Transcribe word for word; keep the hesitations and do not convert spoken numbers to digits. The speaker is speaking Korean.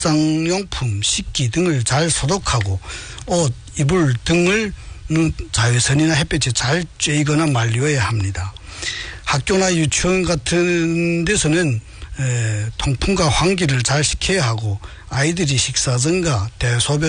일상용품, 식기 등을 잘 소독하고 옷, 이불 등을 자외선이나 햇볕에 잘 쬐거나 말려야 합니다. 학교나 유치원 같은 데서는 에, 통풍과 환기를 잘 시켜야 하고 아이들이 식사 전과 대소변